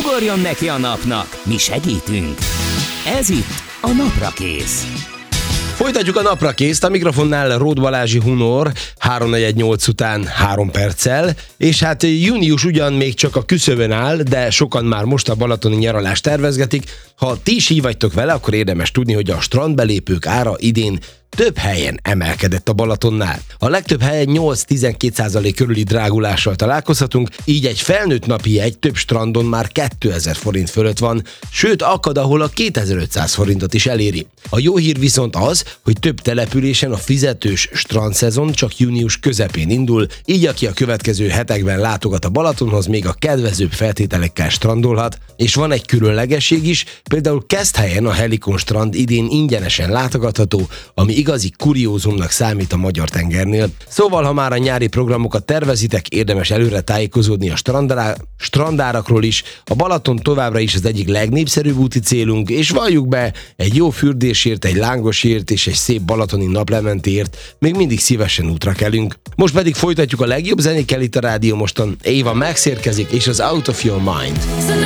Ugorjon neki a napnak, mi segítünk! Ez itt a Naprakész. Folytatjuk a Naprakészt, a mikrofonnál Róth Balázsi Hunor, 3:48 után 3 perccel, és hát június ugyan még csak a küszöbön áll, de sokan már most a balatoni nyaralást tervezgetik. Ha ti is így vagytok vele, akkor érdemes tudni, hogy a strandbelépők ára idén több helyen emelkedett a Balatonnál. A legtöbb helyen 8-12% körüli drágulással találkozhatunk, így egy felnőtt napi jegy több strandon már 2000 forint fölött van, sőt akad, ahol a 2500 forintot is eléri. A jó hír viszont az, hogy több településen a fizetős strandszezon csak június közepén indul, így aki a következő hetekben látogat a Balatonhoz, még a kedvezőbb feltételekkel strandolhat, és van egy különlegesség is, például Keszthelyen a Helikon strand idén ingyenesen látogatható, ami igazi kuriózumnak számít a magyar tengernél. Szóval, ha már a nyári programokat tervezitek, érdemes előre tájékozódni a strandárakról is. A Balaton továbbra is az egyik legnépszerűbb úti célunk, és valljuk be, egy jó fürdésért, egy lángosért és egy szép balatoni naplementéért még mindig szívesen útra kelünk. Most pedig folytatjuk a legjobb zenékkel itt a Rádió Moston. Ava Max érkezik, és az Out of Your Mind.